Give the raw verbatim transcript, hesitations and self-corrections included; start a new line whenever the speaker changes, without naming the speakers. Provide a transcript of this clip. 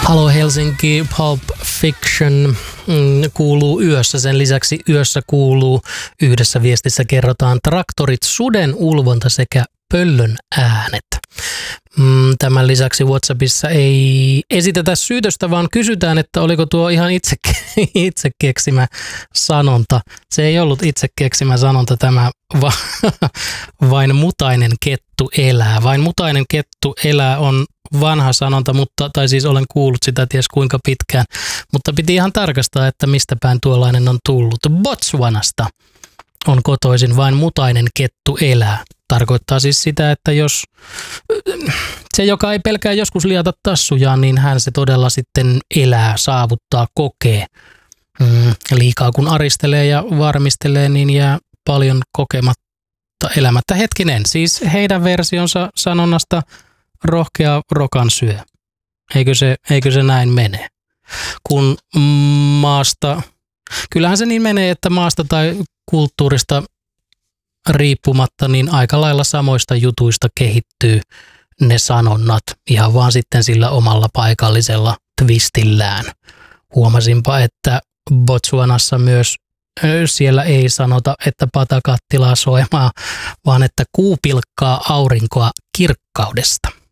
Halo Helsinki, Pulp Fiction mm, kuuluu yössä. Sen lisäksi yössä kuuluu, yhdessä viestissä kerrotaan traktorit, suden ulvonta sekä pöllön äänet. Mm, tämän lisäksi WhatsAppissa ei esitetä syytöstä, vaan kysytään, että oliko tuo ihan itse, itse keksimä sanonta. Se ei ollut itse keksimä sanonta, tämä va, vain mutainen kettu elää. Vain mutainen kettu elää on vanha sanonta, mutta, tai siis olen kuullut sitä ties kuinka pitkään, mutta piti ihan tarkastaa, että mistä päin tuollainen on tullut. Botswanasta on kotoisin vain mutainen kettu elää. Tarkoittaa siis sitä, että jos se, joka ei pelkää joskus liata tassujaan, niin hän se todella sitten elää, saavuttaa, kokee. Mm, liikaa kun aristelee ja varmistelee, niin jää paljon kokematta elämättä. Hetkinen, siis heidän versionsa sanonnasta rohkea rokan syö. Eikö se, eikö se näin mene? Kun maasta, kyllähän se niin menee, että maasta tai kulttuurista riippumatta, niin aika lailla samoista jutuista kehittyy ne sanonnat ihan vaan sitten sillä omalla paikallisella twistillään. Huomasinpa, että Botswanassa myös siellä ei sanota, että patakattilaa soimaa, vaan että kuu pilkkaa aurinkoa kirkkaudesta.